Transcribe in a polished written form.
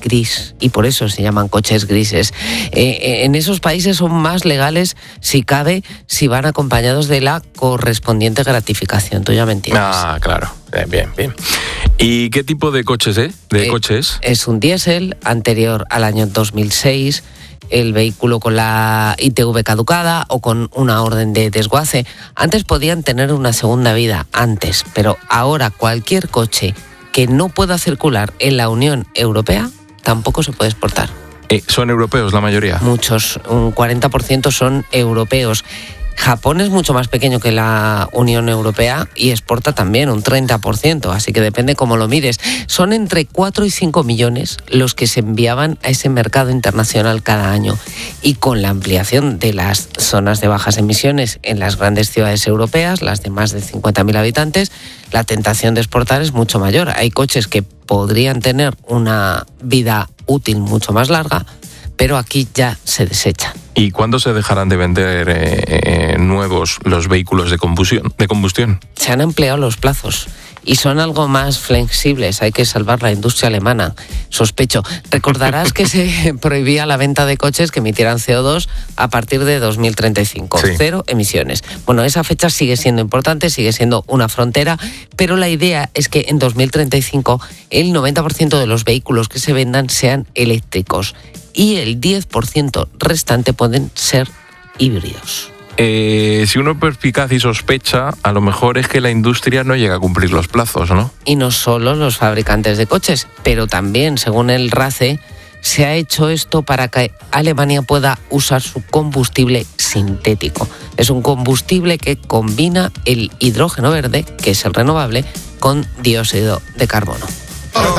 gris y por eso se llaman coches grises. En esos países son más legales, si cabe, si van acompañados de la correspondiente gratificación. Tú ya me entiendes. Ah, claro. Bien. ¿Y qué tipo de coches es? Es un diésel anterior al año 2006, el vehículo con la ITV caducada o con una orden de desguace. Antes podían tener una segunda vida, pero ahora cualquier coche que no pueda circular en la Unión Europea tampoco se puede exportar. ¿Son europeos la mayoría? Muchos, un 40% son europeos. Japón es mucho más pequeño que la Unión Europea y exporta también un 30%, así que depende cómo lo mires. Son entre 4 y 5 millones los que se enviaban a ese mercado internacional cada año. Y con la ampliación de las zonas de bajas emisiones en las grandes ciudades europeas, las de más de 50.000 habitantes, la tentación de exportar es mucho mayor. Hay coches que podrían tener una vida útil mucho más larga, pero aquí ya se desechan. ¿Y cuándo se dejarán de vender nuevos los vehículos de combustión? Se han ampliado los plazos y son algo más flexibles. Hay que salvar la industria alemana, sospecho. Recordarás que se prohibía la venta de coches que emitieran CO2 a partir de 2035. Sí. 0 emisiones. Bueno, esa fecha sigue siendo importante, sigue siendo una frontera, pero la idea es que en 2035 el 90% de los vehículos que se vendan sean eléctricos y el 10% restante pueden ser híbridos. Si uno es perspicaz y sospecha, a lo mejor es que la industria no llega a cumplir los plazos, ¿no? Y no solo los fabricantes de coches, pero también, según el RACE, se ha hecho esto para que Alemania pueda usar su combustible sintético. Es un combustible que combina el hidrógeno verde, que es el renovable, con dióxido de carbono.